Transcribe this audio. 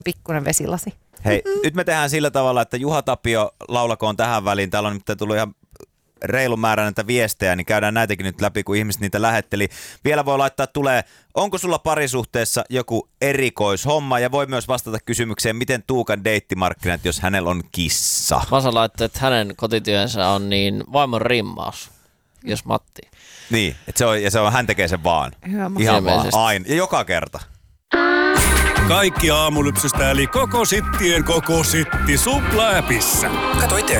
pikkuinen vesilasi. Hei, nyt me tehdään sillä tavalla, että Juha Tapio laulakoon tähän väliin. Täällä on nyt tullut ihan reilun määrän näitä viestejä, niin käydään näitäkin nyt läpi, kun ihmiset niitä lähetteli. Vielä voi laittaa onko sulla parisuhteessa joku erikoishomma, ja voi myös vastata kysymykseen, miten Tuukan deittimarkkinat, jos hänellä on kissa. Vasa laittoi, että hänen kotityönsä on niin vaimon rimmaus, jos Matti. Niin, että hän tekee sen vaan. Hyvä, ihan vaan, aina, ja joka kerta. Kaikki aamulypsystä eli koko sittien koko sitti Supla-appissa. Kato itse